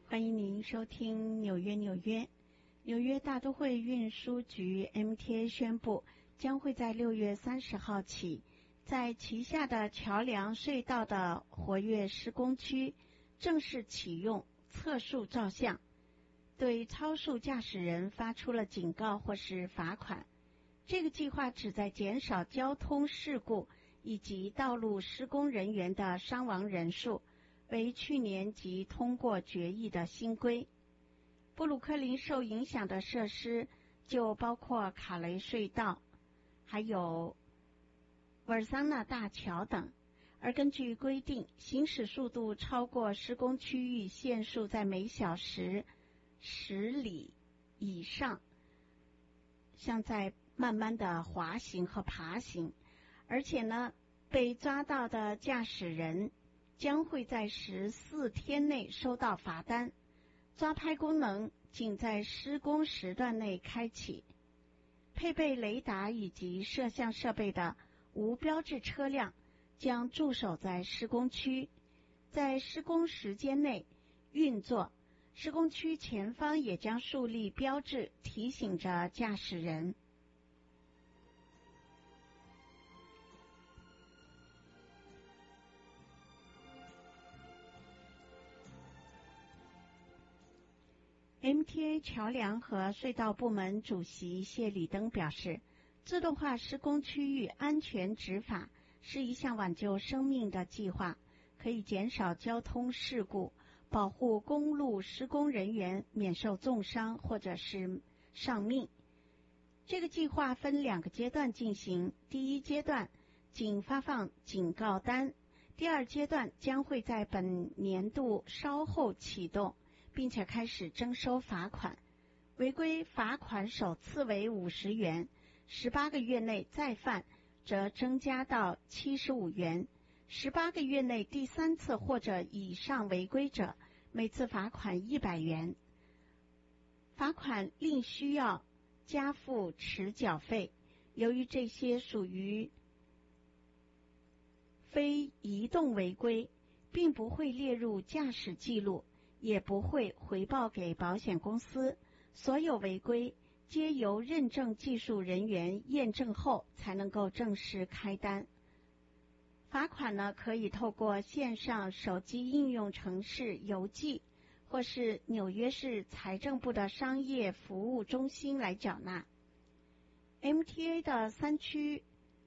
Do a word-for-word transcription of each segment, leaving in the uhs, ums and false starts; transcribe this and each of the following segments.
欢迎您收听纽约纽约。纽约大都会运输局 M T A 宣布，将会在六月三十号起，在旗下的桥梁隧道的活跃施工区正式启用测速照相，对超速驾驶人发出了警告或是罚款。这个计划旨在减少交通事故以及道路施工人员的伤亡人数，为去年即通过决议的新规。布鲁克林受影响的设施就包括卡雷隧道，还有维尔桑纳大桥等。而根据规定，行驶速度超过施工区域限速在每小时十里以上，像在慢慢的滑行和爬行。而且呢，被抓到的驾驶人将会在十四天内收到罚单，抓拍功能仅在施工时段内开启。配备雷达以及摄像设备的无标志车辆将驻守在施工区，在施工时间内运作。施工区前方也将树立标志，提醒着驾驶人。M T A 桥梁和隧道部门主席谢里登表示，自动化施工区域安全执法是一项挽救生命的计划，可以减少交通事故，保护公路施工人员免受重伤或者是丧命。这个计划分两个阶段进行，第一阶段仅发放警告单，第二阶段将会在本年度稍后启动，并且开始征收罚款。违规罚款首次为五十元，十八个月内再犯则增加到七十五元，十八个月内第三次或者以上违规者，每次罚款一百元。罚款另需要加付迟缴费，由于这些属于非移动违规，并不会列入驾驶记录，也不会回报给保险公司，所有违规皆由认证技术人员验证后才能够正式开单。罚款呢，可以透过线上手机应用程式邮寄，或是纽约市财政部的商业服务中心来缴纳。M T A 的三区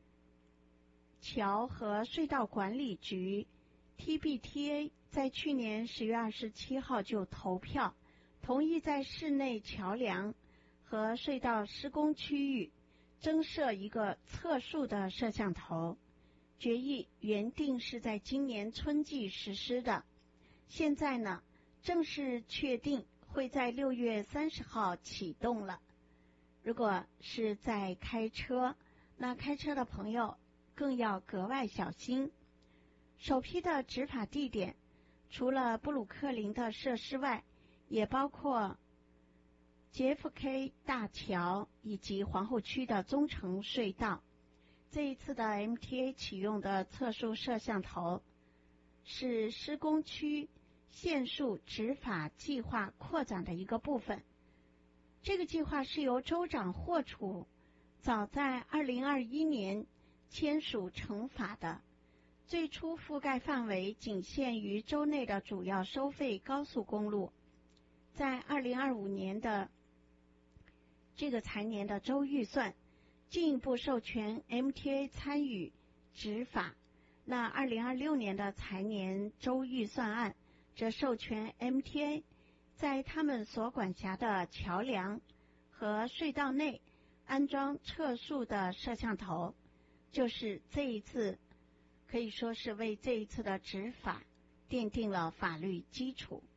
桥和隧道管理局 T B T A 在去年十月二十七号就投票同意在室内桥梁和隧道施工区域增设一个测速的摄像头。决议原定是在今年春季实施的，现在呢正式确定会在六月三十号启动了。如果是在开车，那开车的朋友更要格外小心。首批的执法地点除了布鲁克林的设施外，也包括 J F K 大桥以及皇后区的中城隧道。这一次的 M T A 启用的测速摄像头是施工区限速执法计划扩展的一个部分。这个计划是由州长霍楚早在二零二一年签署成法的，最初覆盖范围仅限于州内的主要收费高速公路。在二零二五年的这个财年的州预算进一步授权 M T A 参与执法，那二零二六年的财年州预算案则授权 M T A 在他们所管辖的桥梁和隧道内安装测速的摄像头，就是这一次可以说是为这一次的执法奠定了法律基础。